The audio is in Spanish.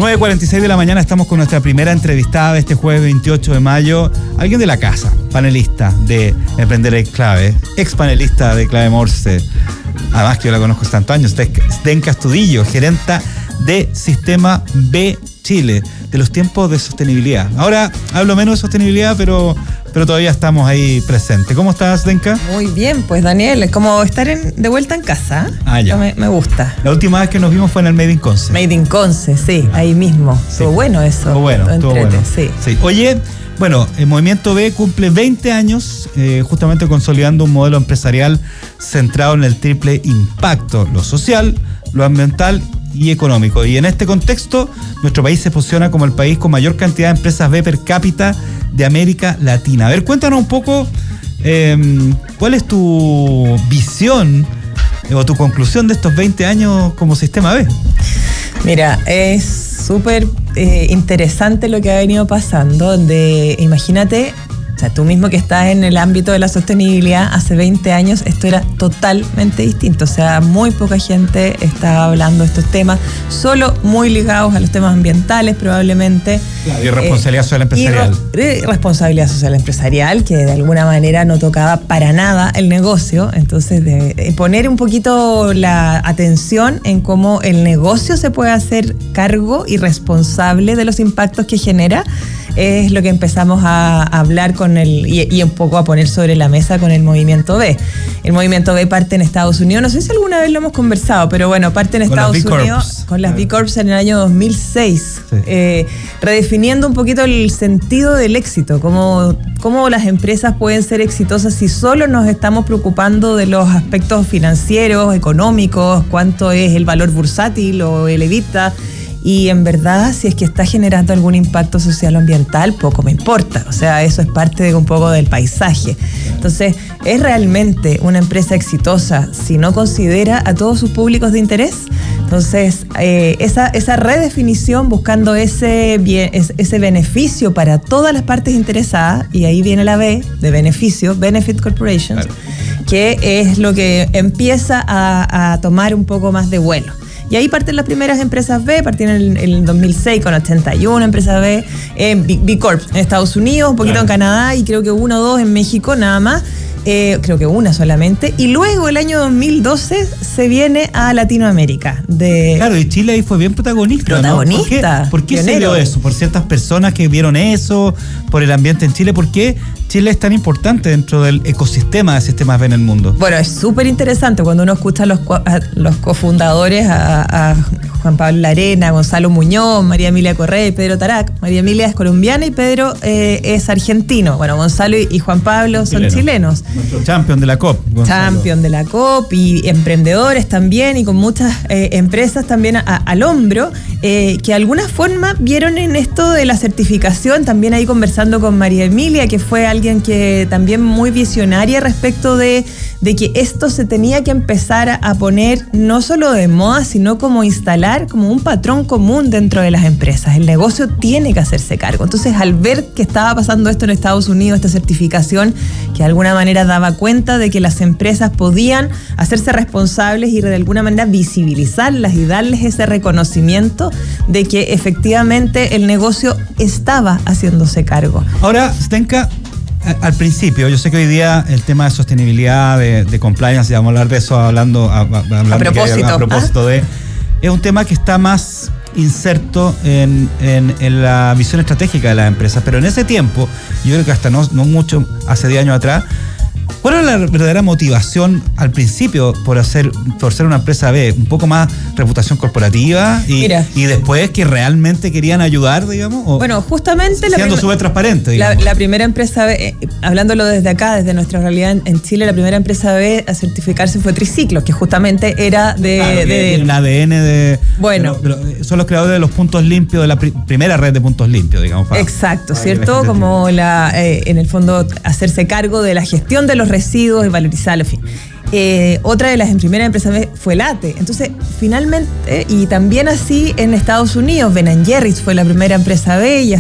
9:46 de la mañana, estamos con nuestra primera entrevistada de este jueves 28 de mayo. Alguien de la casa, panelista de Emprender en Clave, ex panelista de Clave Morse. Además que yo la conozco hace tantos años. Zdenka Astudillo, gerenta de Sistema B Chile, de los tiempos de sostenibilidad. Ahora hablo menos de sostenibilidad, pero todavía estamos ahí presentes. ¿Cómo estás, Zdenka? Muy bien, pues Daniel, es como estar de vuelta en casa. Ya. Me gusta. La última vez que nos vimos fue en el Made in Conce. Made in Conce, sí, ahí mismo. Sí. Estuvo bueno eso. Estuvo bueno. Sí. Oye, bueno, el Movimiento B cumple 20 años, justamente consolidando un modelo empresarial centrado en el triple impacto, lo social, lo ambiental y económico. Y en este contexto, nuestro país se posiciona como el país con mayor cantidad de empresas B per cápita de América Latina. A ver, cuéntanos un poco cuál es tu visión o tu conclusión de estos 20 años como Sistema B. Mira, es súper interesante lo que ha venido pasando. Imagínate, o sea, tú mismo que estás en el ámbito de la sostenibilidad, hace 20 años esto era totalmente distinto. O sea, muy poca gente estaba hablando de estos temas, solo muy ligados a los temas ambientales probablemente. Claro, y responsabilidad social empresarial. Responsabilidad social empresarial, que de alguna manera no tocaba para nada el negocio. Entonces, de poner un poquito la atención en cómo el negocio se puede hacer cargo y responsable de los impactos que genera, es lo que empezamos a hablar con y un poco a poner sobre la mesa con el Movimiento B. El Movimiento B parte en Estados Unidos, no sé si alguna vez lo hemos conversado, pero bueno, parte en Estados Unidos con las B Corps en el año 2006, sí. Redefiniendo un poquito el sentido del éxito, cómo las empresas pueden ser exitosas si solo nos estamos preocupando de los aspectos financieros, económicos, cuánto es el valor bursátil o el EBITDA. Y en verdad, si es que está generando algún impacto social o ambiental, poco me importa. O sea, eso es parte de un poco del paisaje. Entonces, ¿es realmente una empresa exitosa si no considera a todos sus públicos de interés? Entonces, esa redefinición buscando ese beneficio para todas las partes interesadas, y ahí viene la B de beneficio, Benefit Corporations, claro, que es lo que empieza a tomar un poco más de vuelo. Y ahí parten las primeras empresas B, partieron en el 2006 con 81 empresas B, B Corp en Estados Unidos, un poquito, claro, en Canadá, y creo que 1 o 2 en México nada más. Creo que una solamente, y luego el año 2012 se viene a Latinoamérica. Claro, y Chile ahí fue bien protagonista, ¿no? ¿Por qué se dio eso? ¿Por ciertas personas que vieron eso? ¿Por el ambiente en Chile? ¿Por qué Chile es tan importante dentro del ecosistema de sistemas B en el mundo? Bueno, es súper interesante cuando uno escucha a los cofundadores, a Juan Pablo Larena, Gonzalo Muñoz, María Emilia Correa y Pedro Tarac. María Emilia es colombiana y Pedro es argentino. Bueno, Gonzalo y Juan Pablo son chilenos. Nuestro champion de la COP. Gonzalo. Champion de la COP y emprendedores también, y con muchas empresas también al hombro, que de alguna forma vieron en esto de la certificación, también ahí conversando con María Emilia, que fue alguien que también muy visionaria respecto de que esto se tenía que empezar a poner no solo de moda, sino como instalar como un patrón común dentro de las empresas. El negocio tiene que hacerse cargo. Entonces, al ver que estaba pasando esto en Estados Unidos, esta certificación, que de alguna manera daba cuenta de que las empresas podían hacerse responsables y de alguna manera visibilizarlas y darles ese reconocimiento de que efectivamente el negocio estaba haciéndose cargo. Ahora, Zdenka, al principio, yo sé que hoy día el tema de sostenibilidad, de compliance, y vamos a hablar de eso hablando a propósito de... Es un tema que está más inserto en la visión estratégica de las empresas, pero en ese tiempo, yo creo que hasta no mucho, hace 10 años atrás, ¿cuál era la verdadera motivación al principio por ser una empresa B? ¿Un poco más reputación corporativa y después que realmente querían ayudar, digamos? Bueno, justamente siendo súper transparente, digamos. La primera empresa B, hablándolo desde acá, desde nuestra realidad en Chile, la primera empresa B a certificarse fue Triciclos, que justamente era el ADN de... Bueno. Son los creadores de los puntos limpios, de la primera red de puntos limpios, digamos. Exacto, ¿cierto? Como en el fondo hacerse cargo de la gestión de los residuos y valorizarlo, en fin. Otra de las primeras empresas fue Late. Entonces, finalmente, y también así en Estados Unidos, Ben & Jerry's fue la primera empresa B, y